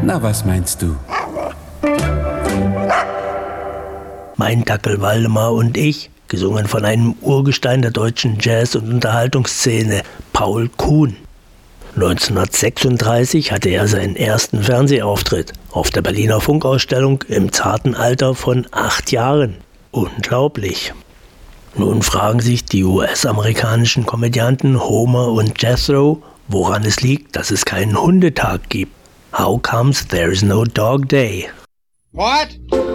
Na, was meinst du? Mein Dackel Waldemar und ich, gesungen von einem Urgestein der deutschen Jazz- und Unterhaltungsszene, Paul Kuhn. 1936 hatte er seinen ersten Fernsehauftritt auf der Berliner Funkausstellung im zarten Alter von 8 Jahren. Unglaublich. Nun fragen sich die US-amerikanischen Komödianten Homer und Jethro, woran es liegt, dass es keinen Hundetag gibt. How comes there is no dog day? What?